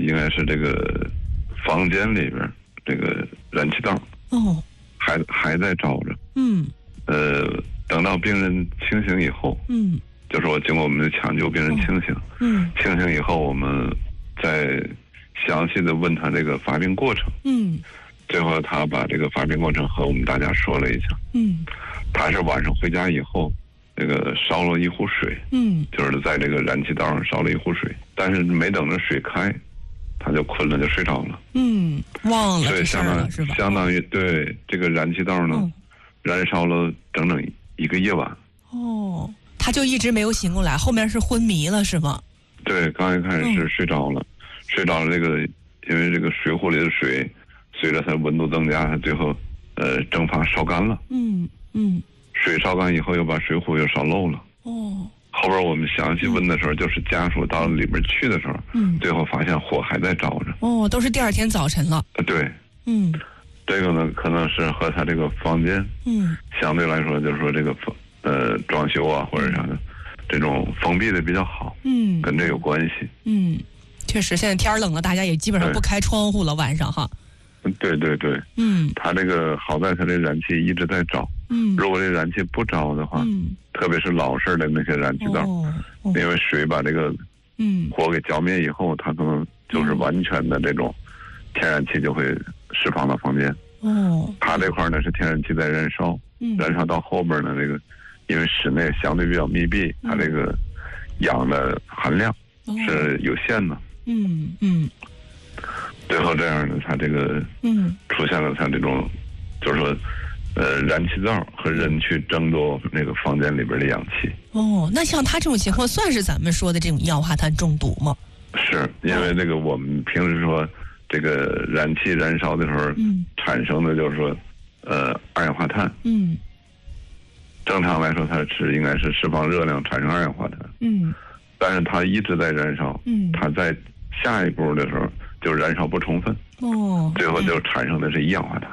应该是这个房间里边这个燃气道还在着着。等到病人清醒以后，就是说经过我们的抢救，病人清醒，清醒以后，我们再详细的问他这个发病过程，最后他把这个发病过程和我们大家说了一下，他是晚上回家以后，这个烧了一壶水，就是在这个燃气道上烧了一壶水，但是没等着水开，他就困了，就睡着了， 忘了这事儿了， 是吧？相当于对这个燃气道呢，燃烧了整整一个夜晚。 他就一直没有醒过来，后面是昏迷了，是吗？ 对，刚一开始是睡着了，睡着了。这个因为这个水壶里的水，随着它温度增加，它最后蒸发烧干了。水烧干以后，又把水壶又烧漏了。后边我们详细问的时候，就是家属到里边去的时候，最后发现火还在着着。 都是第二天早晨了。 对。这个呢，可能是和他这个房间，相对来说，就是说这个装修啊或者啥的，这种封闭的比较好，跟这有关系。 确实，现在天冷了，大家也基本上不开窗户了，晚上哈。 对。他这个好在他这燃气一直在着。如果这燃气不着的话，特别是老式的那些燃气道，因为水把这个火给浇灭以后，它可能就是完全的这种天然气就会释放到房间。它这块呢是天然气在燃烧，燃烧到后边呢，这个因为室内相对比较密闭，它这个氧的含量是有限的。最后这样呢，它这个出现了它这种，就是说燃气灶和人去争夺那个房间里边的氧气。 那像他这种情况，算是咱们说的这种一氧化碳中毒吗？ 是因为这个我们平时说这个燃气燃烧的时候，产生的就是说二氧化碳。正常来说，它是应该是释放热量产生二氧化碳。但是它一直在燃烧。它在下一步的时候就燃烧不充分。最后就产生的是一氧化碳。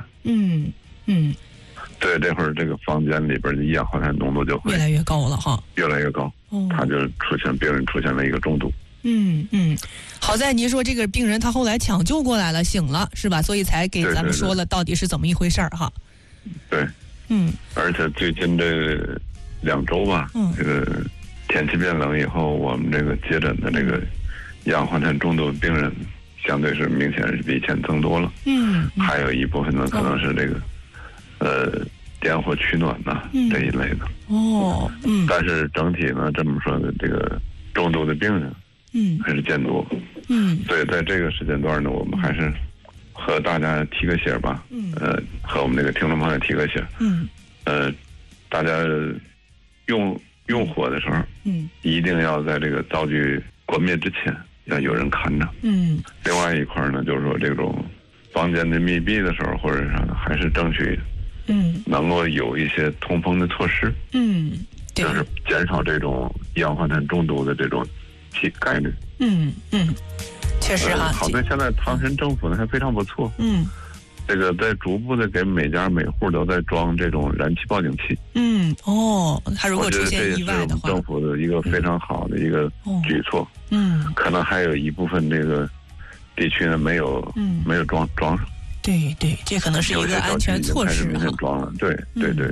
对，这会儿这个房间里边的一氧化碳浓度就会越来越高了哈， 越来越高。他就病人出现了一个中毒。 好在您说这个病人他后来抢救过来了，醒了是吧？所以才给咱们说了到底是怎么一回事儿哈。 对。而且最近这2周吧，这个天气变冷以后，我们这个接诊的这个一氧化碳中毒病人，相对是明显是比以前增多了。还有一部分呢，可能是这个点火取暖呐，这一类的。但是整体呢，这么说的，这个中毒的病人，还是见多。所以在这个时间段呢，我们还是和大家提个醒吧。和我们这个听众朋友提个醒。大家用火的时候，一定要在这个灶具关灭之前，要有人看着。另外一块呢，就是说这种房间的密闭的时候，或者啥的，还是争取能够有一些通风的措施。就是减少这种一氧化碳中毒的这种概率。 确实哈。 好在现在唐山政府呢还非常不错。这个在逐步的给每家每户都在装这种燃气报警器。 他如果出现意外的话， 我觉得这也是我们政府的一个非常好的一个举措。可能还有一部分这个地区呢没有装上。 对，这可能是一个安全措施哈。装了，对。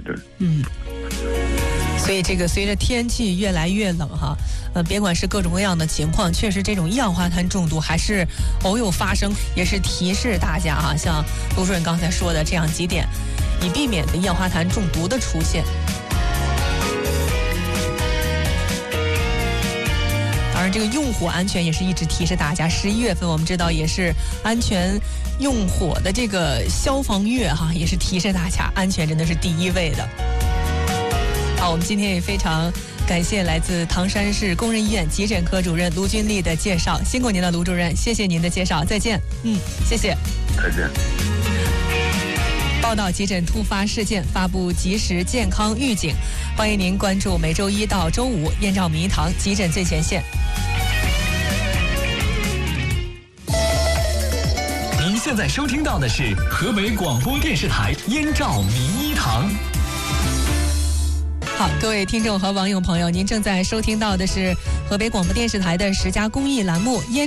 所以这个随着天气越来越冷哈，别管是各种各样的情况，确实这种一氧化碳中毒还是偶有发生，也是提示大家哈，像卢主任刚才说的这样几点，以避免的一氧化碳中毒的出现。当然，这个用火安全也是一直提示大家。11月份我们知道也是安全用火的这个消防月哈，也是提示大家安全真的是第一位的。好，我们今天也非常感谢来自唐山市工人医院急诊科主任卢军丽的介绍，辛苦您了，卢主任，谢谢您的介绍，再见。谢谢。 再见。 报道急诊突发事件，发布及时健康预警，欢迎您关注每周一到周五燕赵民堂急诊最前线。 您现在收听到的是河北广播电视台燕赵民医堂。 好，各位听众和网友朋友，您正在收听到的是河北广播电视台的10佳公益栏目